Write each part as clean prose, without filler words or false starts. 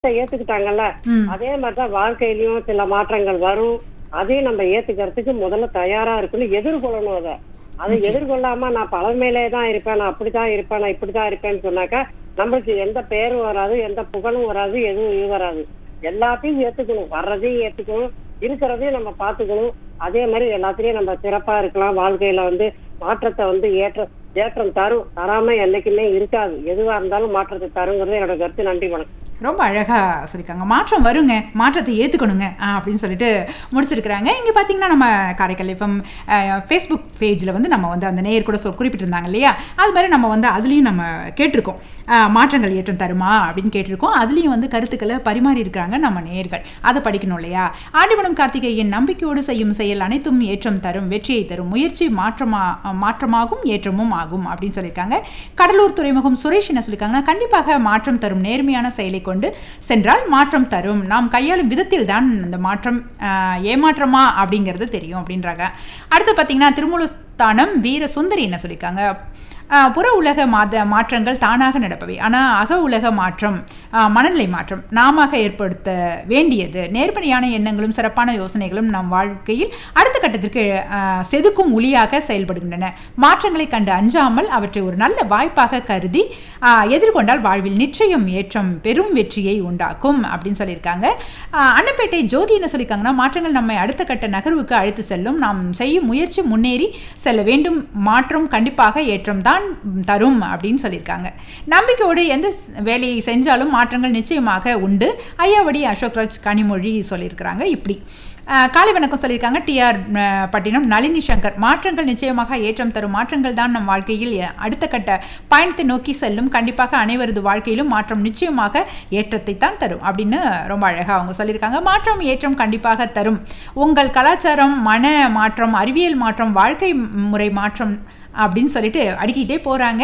ஏத்துக்கிட்டாங்கல்ல, அதே மாதிரிதான் வாழ்க்கையிலயும் சில மாற்றங்கள் வரும். அதையும் நம்ம ஏத்துக்கிறதுக்கு முதல்ல தயாரா இருக்கணும், எதிர்கொள்ளணும். அதை எதிர்கொள்ளாம நான் பழமையிலே தான் இருப்பேன், நான் அப்படித்தான் இருப்பேன், நான் இப்படித்தான் இருப்பேன்னு சொன்னாக்கா நம்மளுக்கு எந்த பெயரும் வராது, எந்த புகழும் வராது, எதுவும் இது வராது. எல்லாத்தையும் ஏத்துக்கணும், வர்றதையும் ஏத்துக்கணும், இருக்கிறதையும் நம்ம பாத்துக்கணும். அதே மாதிரி எல்லாத்திலயும் நம்ம சிறப்பா இருக்கலாம். வாழ்க்கையில மாற்றத்தை ஏற்றம் தரும், தராம என்னைக்குமே இருக்காது. எதுவா இருந்தாலும் மாற்றத்தை தருங்கிறது என்னோட கருத்து. நன்றி, வணக்கம். ரொம்ப அழகாக சொல்லியிருக்காங்க. மாற்றம் வருங்க, மாற்றத்தை ஏற்றுக்கணுங்க அப்படின்னு சொல்லிட்டு முடிச்சிருக்கிறாங்க. இங்கே பார்த்தீங்கன்னா நம்ம காரைக்கால் எஃப்எம் ஃபேஸ்புக் பேஜில் நம்ம அந்த நேயர் கூட குறிப்பிட்டிருந்தாங்க இல்லையா, அது மாதிரி நம்ம அதுலேயும் நம்ம கேட்டிருக்கோம், மாற்றங்கள் ஏற்றம் தருமா அப்படின்னு கேட்டிருக்கோம். அதுலேயும் கருத்துக்களை பரிமாறி இருக்கிறாங்க நம்ம நேயர்கள். அதை படிக்கணும் இல்லையா. ஆண்டிமடம் கார்த்திகேயன் நம்பிக்கையோடு செய்யும் செயல் அனைத்தும் ஏற்றம் தரும், வெற்றியை தரும், முயற்சி மாற்றமாகும், ஏற்றமும் ஆகும் அப்படின்னு சொல்லியிருக்காங்க. கடலூர் துறைமுகம் சுரேஷ் என்ன சொல்லியிருக்காங்க, கண்டிப்பாக மாற்றம் தரும் நேர்மையான செயலை கொண்டு சென்றால் மாற்றம் தரும், நாம் கையாளும் விதத்தில் தான் அந்த மாற்றம் ஏமாற்றமா அப்படிங்கிறது தெரியும் அப்படின்றாங்க. அடுத்து பார்த்தீங்கன்னா திருமூலஸ்தானம் வீர சுந்தரி என்ன சொல்லியிருக்காங்க, புற உலக மாற்றங்கள் தானாக நடப்பவை, ஆனால் அக உலக மாற்றம் மனநிலை மாற்றம் நாம ஏற்படுத்த வேண்டியது. நேர்மறையான எண்ணங்களும் சிறப்பான யோசனைகளும் நம் வாழ்க்கையில் அடுத்த கட்டத்திற்கு செதுக்கும் ஒளியாக செயல்படுகின்றன. மாற்றங்களை கண்டு அஞ்சாமல் அவற்றை ஒரு நல்ல வாய்ப்பாக கருதி எதிர்கொண்டால் வாழ்வில் நிச்சயம் ஏற்றம் பெரும் வெற்றியை உண்டாக்கும் அப்படின்னு சொல்லியிருக்காங்க. அன்னப்பேட்டை ஜோதி என்ன சொல்லியிருக்காங்கன்னா, மாற்றங்கள் நம்மை அடுத்த கட்ட நகர்வுக்கு அழைத்து செல்லும், நாம் செய்யும் முயற்சி முன்னேறி செல்ல வேண்டும், மாற்றம் கண்டிப்பாக ஏற்றம் தான் தரும் அப்படின்னு சொல்லியிருக்காங்க. நம்பிக்கையோடு எந்த வேலையை செஞ்சாலும் மாற்றங்கள் நிச்சயமாக உண்டு. ஐயாவடி அசோக்ராஜ் கனிமொழி சொல்லியிருக்கிறாங்க. இப்படி காலை வணக்கம் சொல்லியிருக்காங்க. டிஆர் பட்டினம் நளினி சங்கர், மாற்றங்கள் நிச்சயமாக ஏற்றம் தரும், மாற்றங்கள் தான் நம் வாழ்க்கையில் அடுத்த கட்ட பயணத்தை நோக்கி செல்லும், கண்டிப்பாக அனைவரது வாழ்க்கையிலும் மாற்றம் நிச்சயமாக ஏற்றத்தை தான் தரும் அப்படின்னு ரொம்ப அழகாக அவங்க சொல்லியிருக்காங்க. மாற்றம் ஏற்றம் கண்டிப்பாக தரும். உங்கள் கலாச்சாரம், மன மாற்றம், அறிவியல் மாற்றம், வாழ்க்கை முறை மாற்றம் அப்படின்னு சொல்லிட்டு அடிக்கிட்டே போகிறாங்க.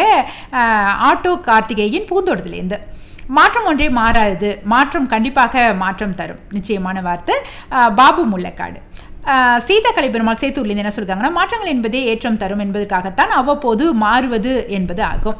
ஆட்டோ கார்த்திகேயன் பூந்தோட்டத்திலேருந்து மாற்றம் ஒன்றே மாறாது, மாற்றம் கண்டிப்பாக மாற்றம் தரும், நிச்சயமான வார்த்தை. பாபு முள்ளக்காடு சீதா கலை பெருமாள் சேத்தூர்லேருந்து என்ன சொல்லியிருக்காங்கன்னா, மாற்றங்கள் என்பதே ஏற்றம் தரும் என்பதற்காகத்தான் அவ்வப்போது மாறுவது என்பது ஆகும்.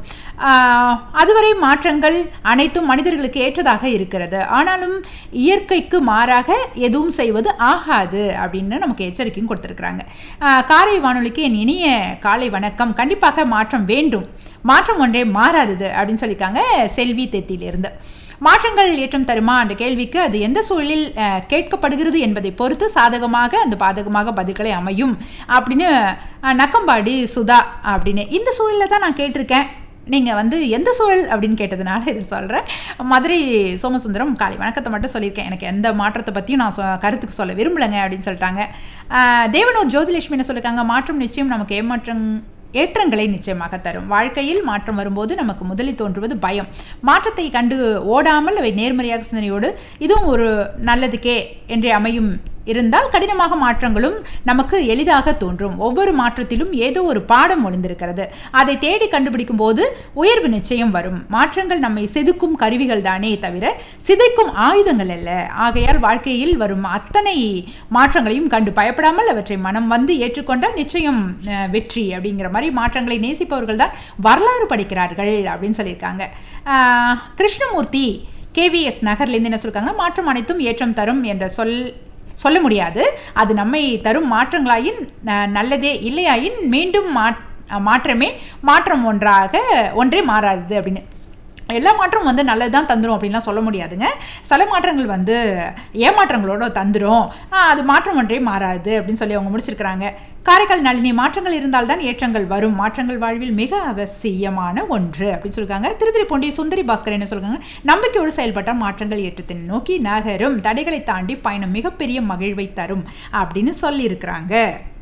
அதுவரை மாற்றங்கள் அனைத்தும் மனிதர்களுக்கு ஏற்றதாக இருக்கிறது, ஆனாலும் இயற்கைக்கு மாறாக எதுவும் செய்வது ஆகாது அப்படின்னு நமக்கு எச்சரிக்கையும் கொடுத்துருக்குறாங்க. காரை வானொலிக்கு என் இனிய காலை வணக்கம். கண்டிப்பாக மாற்றம் வேண்டும், மாற்றம் ஒன்றே மாறாதது அப்படின்னு சொல்லியிருக்காங்க செல்வி தெத்தியிலிருந்து. மாற்றங்கள் ஏற்றம் தருமா என்ற கேள்விக்கு அது எந்த சூழலில் கேட்கப்படுகிறது என்பதை பொறுத்து சாதகமாக அந்த பாதகமாக பதில்களை அமையும் அப்படின்னு நக்கம்பாடி சுதா அப்படின்னு. இந்த சூழலில் தான் நான் கேட்டிருக்கேன், நீங்கள் எந்த சூழல் அப்படின்னு கேட்டதுனால இதை சொல்கிறேன். மதுரை சோமசுந்தரம் காலை வணக்கத்தை மட்டும் சொல்லியிருக்கேன், எனக்கு எந்த மாற்றத்தை பற்றியும் நான் கருத்துக்கு சொல்ல விரும்பலைங்க அப்படின்னு சொல்லிட்டாங்க. தேவனூர் ஜோதிலட்சுமி என்ன சொல்லியிருக்காங்க, மாற்றம் நிச்சயம் நமக்கு ஏற்றங்களை நிச்சயமாக தரும். வாழ்க்கையில் மாற்றம் வரும்போது நமக்கு முதலில் தோன்றுவது பயம். மாற்றத்தை கண்டு ஓடாமல் அவை நேர்மறையாக சிந்தனையோடு இதுவும் ஒரு நல்லதுக்கே என்றே அமையும் இருந்தால் கடினமாக மாற்றங்களும் நமக்கு எளிதாக தோன்றும். ஒவ்வொரு மாற்றத்திலும் ஏதோ ஒரு பாடம் ஒளிந்திருக்கிறது, அதை தேடி கண்டுபிடிக்கும் போது உயர்வு நிச்சயம் வரும். மாற்றங்கள் நம்மை செதுக்கும் கருவிகள் தானே தவிர சிதைக்கும் ஆயுதங்கள் அல்ல. ஆகையால் வாழ்க்கையில் வரும் அத்தனை மாற்றங்களையும் கண்டு பயப்படாமல் அவற்றை மனம் ஏற்றுக்கொண்டால் நிச்சயம் வெற்றி அப்படிங்கிற மாதிரி மாற்றங்களை நேசிப்பவர்கள் தான் வரலாறு படிக்கிறார்கள் அப்படின்னு சொல்லியிருக்காங்க. கிருஷ்ணமூர்த்தி KVS நகர்லேருந்து என்ன சொல்லியிருக்காங்கன்னா, மாற்றம் அனைத்தும் ஏற்றம் தரும் என்ற சொல்ல முடியாது, அது நம்மை தரும் மாற்றங்களாயின் நல்லதே, இல்லையாயின் மீண்டும் மாற்றம் ஒன்றே மாறாது அப்படின்னு. எல்லா மாற்றம் நல்லது தான் தந்துடும் அப்படின்லாம் சொல்ல முடியாதுங்க. சில மாற்றங்கள் ஏமாற்றங்களோட தந்துடும், அது மாற்றம் ஒன்றே மாறாது அப்படின்னு சொல்லி அவங்க முடிச்சிருக்கிறாங்க. காரைக்கால் நளினி, மாற்றங்கள் இருந்தால்தான் ஏற்றங்கள் வரும், மாற்றங்கள் வாழ்வில் மிக அவசியமான ஒன்று அப்படின்னு சொல்லியிருக்காங்க. திருத்திரிப்பூண்டி சுந்தரி பாஸ்கர் என்ன சொல்லுவாங்க, நம்பிக்கையோடு செயல்பட்டால் மாற்றங்கள் ஏற்றத்தை நோக்கி நகரும், தடைகளை தாண்டி பயணம் மிகப்பெரிய மகிழ்வை தரும் அப்படின்னு சொல்லியிருக்கிறாங்க.